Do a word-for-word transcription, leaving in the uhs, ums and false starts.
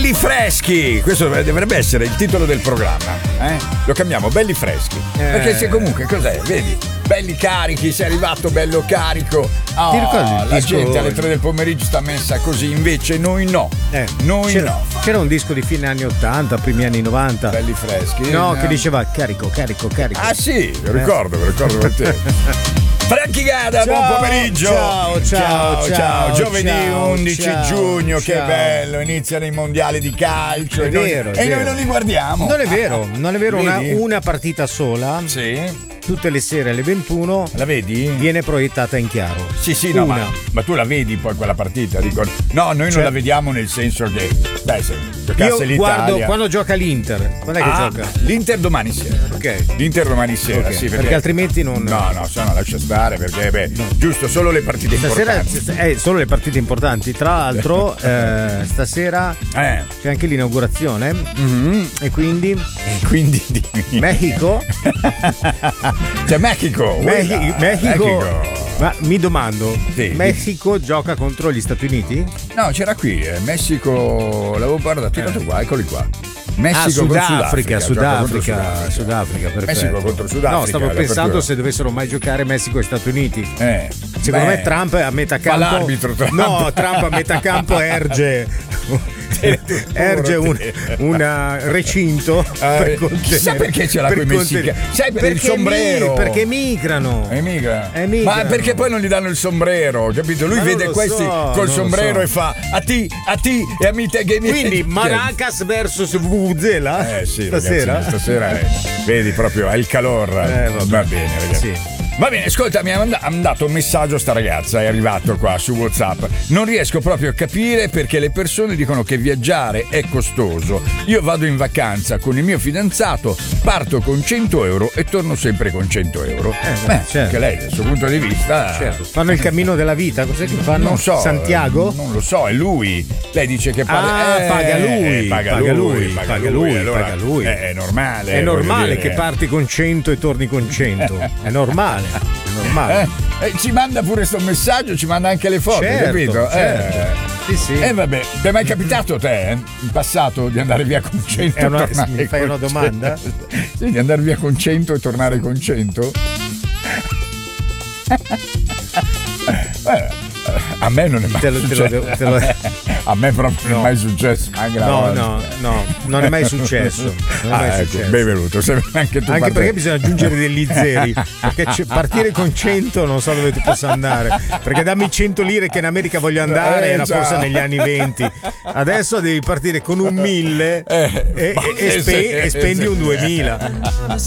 Belli freschi, questo dovrebbe essere il titolo del programma, eh? Lo cambiamo, belli freschi, eh. perché se comunque cos'è, vedi, belli carichi, sei arrivato bello carico, oh, Ti ricordi il la disco... gente alle tre del pomeriggio sta messa così, invece noi no, eh, noi c'era, no. C'era un disco di fine anni ottanta, primi anni novanta, belli freschi, no, eh. che diceva carico, carico, carico. Ah sì, lo ricordo, lo ricordo per te. Franchi Gada, ciao, buon pomeriggio. Ciao, ciao, ciao. ciao. Giovedì ciao, undici ciao, giugno, ciao. che bello, iniziano i mondiali di calcio. È e vero, noi, è e vero. noi non li guardiamo. Non è vero, non è vero, una, Vedi? una partita sola. Sì. Tutte le sere alle ventuno. La vedi? Viene proiettata in chiaro. Sì, sì, no, ma, ma tu la vedi poi quella partita? Ricordo. No, noi cioè, non la vediamo nel senso che, beh, se giocasse io l'Italia. Guardo quando gioca l'Inter. Quando è che ah, gioca? L'Inter domani sera. Ok. L'Inter domani sera, okay. sì. Perché, perché altrimenti non. No, no, se no lascia stare perché, beh, no. giusto, solo le partite stasera, importanti. Eh, solo le partite importanti. Tra l'altro, eh, stasera eh. c'è anche l'inaugurazione. Mm-hmm. E quindi. E quindi dimmi. Messico. C'è Messico. Mexico, Mexico, Mexico. Ma mi domando, sì. Messico gioca contro gli Stati Uniti? No, c'era qui, eh, Messico, l'avevo guardato, tirato eh. qua, eccoli qua. Messico ah, Sudafrica, Sudafrica, Sudafrica, Sudafrica, perfetto. Messico contro Sudafrica. No, stavo pensando se dovessero mai giocare Messico e Stati Uniti. Eh, Secondo beh, me Trump a metà campo. Fa l'arbitro Trump. No, Trump a metà campo erge. erge un una recinto uh, per chissà perché ce l'ha per quei messicani, sai, per il sombrero mi, perché migrano emigra. emigrano ma perché poi non gli danno il sombrero, capito? Lui ma vede questi so, col sombrero so. E fa a ti a ti e a mi te che mi quindi Maracas versus Vuvuzela eh sì stasera ragazzi, stasera è, vedi proprio è il calor eh, va bene ragazzi sì. Va bene, ascolta, mi ha mandato un messaggio sta ragazza, è arrivato qua su WhatsApp. Non riesco proprio a capire perché le persone dicono che viaggiare è costoso. Io vado in vacanza con il mio fidanzato, parto con cento euro e torno sempre con cento euro. Eh, Beh, certo. Anche lei, dal suo punto di vista... Certo. Fanno il cammino della vita, cos'è che fanno? Non so. Santiago? Non lo so, è lui. Lei dice che paga... Ah, eh, paga lui. Eh, paga, paga lui, lui, paga, paga lui, lui. Allora, paga lui. È normale. È normale che parti con cento e torni con cento. È normale. È normale. Eh, eh, ci manda pure sto messaggio, ci manda anche le foto, certo, capito? Certo. Eh. Sì, sì. E eh, vabbè, ti è mai capitato a te, eh, in passato, di andare via con cento? È una, mi fai una domanda? Sì, di andare via con cento e tornare con cento? eh, a me non è mai te lo, successo. Te lo, te lo... A me proprio no. non è mai successo. Anche no, no, no, non è mai successo. Non è ah, mai ecco, successo. Benvenuto. Anche, tu anche perché bisogna aggiungere degli zeri. Perché partire con cento non so dove tu possa andare. Perché dammi cento lire che in America voglio andare, eh, era già. Forse negli anni venti. Adesso devi partire con un mille eh, e, e, e, spe- e spendi un duemila.